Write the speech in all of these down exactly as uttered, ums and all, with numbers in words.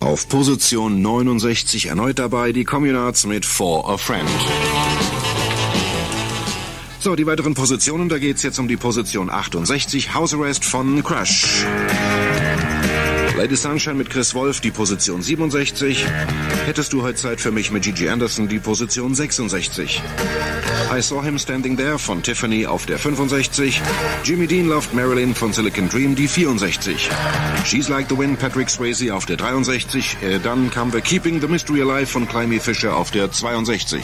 Auf Position neunundsechzig erneut dabei die Communards mit For a Friend. So, die weiteren Positionen, da geht's jetzt um die Position achtundsechzig, House Arrest von Crush. Lady Sunshine mit Chris Wolf, die Position siebenundsechzig. Hättest du heute Zeit für mich mit Gigi Anderson, die Position sechsundsechzig. I Saw Him Standing There von Tiffany auf der fünfundsechzig. Jimmy Dean Loved Marilyn von Silicon Dream, die vierundsechzig. She's Like the Wind, Patrick Swayze auf der dreiundsechzig. Äh, dann kamen wir Keeping the Mystery Alive von Climby Fisher auf der zweiundsechzig.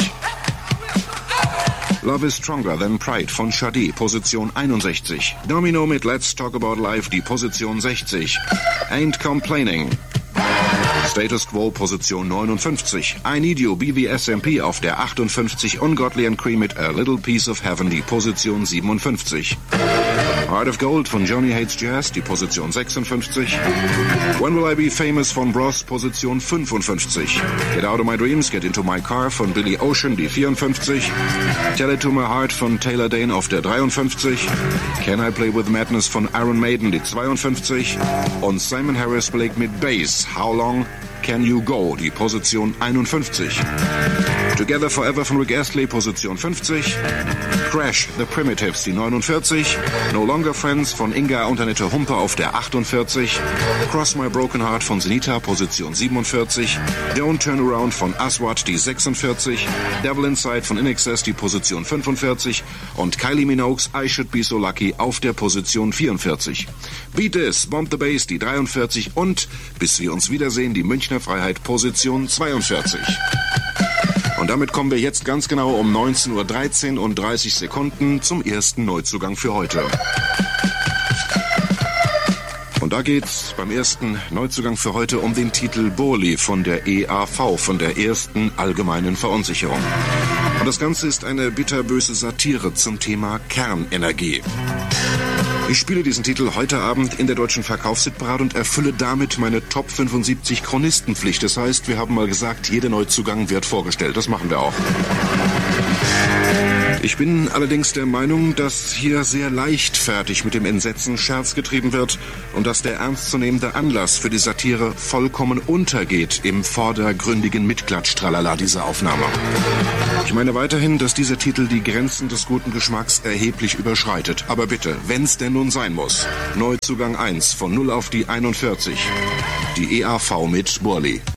Love is Stronger Than Pride von Sade, Position einundsechzig. Domino mit Let's Talk About Life, die Position sechzig. Ain't Complaining. Status Quo, Position neunundfünfzig. I Need You, B V S M P auf der achtundfünfzig. Ungodly and Cream mit A Little Piece of Heaven, die Position siebenundfünfzig. Heart of Gold von Johnny Hates Jazz, die Position sechsundfünfzig. When Will I Be Famous von Bros, Position fünfundfünfzig. Get Out of My Dreams, Get Into My Car von Billy Ocean, die vierundfünfzig. Tell It to My Heart von Taylor Dane auf der dreiundfünfzig. Can I Play With Madness von Iron Maiden, die zweiundfünfzig. Und Simon Harris Blake mit Bass, How Long Can You Go, die Position einundfünfzig. Together Forever von Rick Astley, Position fünfzig. Crash, The Primitives, die neunundvierzig. No Longer Friends von Inga und Annette Humpe auf der achtundvierzig. Cross My Broken Heart von Senita, Position siebenundvierzig. Don't Turn Around von Aswad, die sechsundvierzig. Devil Inside von In Excess, die Position fünfundvierzig. Und Kylie Minogue's I Should Be So Lucky auf der Position vierundvierzig. Beat This, Bomb the Bass, die dreiundvierzig. Und bis wir uns wiedersehen, die Münchner Freiheit, Position zweiundvierzig. Und damit kommen wir jetzt ganz genau um neunzehn Uhr dreizehn und dreißig Sekunden zum ersten Neuzugang für heute. Und da geht's beim ersten Neuzugang für heute um den Titel Burli von der E A V, von der ersten allgemeinen Verunsicherung. Und das Ganze ist eine bitterböse Satire zum Thema Kernenergie. Ich spiele diesen Titel heute Abend in der Deutschen Verkaufshitparade und erfülle damit meine Top fünfundsiebzig Chronistenpflicht. Das heißt, wir haben mal gesagt, jeder Neuzugang wird vorgestellt. Das machen wir auch. Ich bin allerdings der Meinung, dass hier sehr leichtfertig mit dem Entsetzen Scherz getrieben wird und dass der ernstzunehmende Anlass für die Satire vollkommen untergeht im vordergründigen Mitklatsch-Tralala dieser Aufnahme. Ich meine weiterhin, dass dieser Titel die Grenzen des guten Geschmacks erheblich überschreitet. Aber bitte, wenn's denn nun sein muss. Neuzugang eins von null auf die einundvierzig. Die E A V mit Burli.